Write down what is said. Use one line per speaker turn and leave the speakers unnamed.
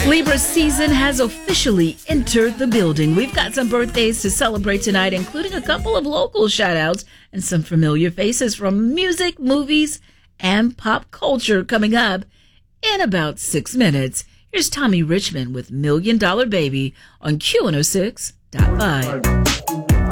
Libra season has officially entered the building. We've got some birthdays to celebrate tonight, including a couple of local shout-outs and some familiar faces from music, movies, and pop culture coming up in about 6 minutes. Here's Tommy Richmond with $1 Million Baby on Q106.5.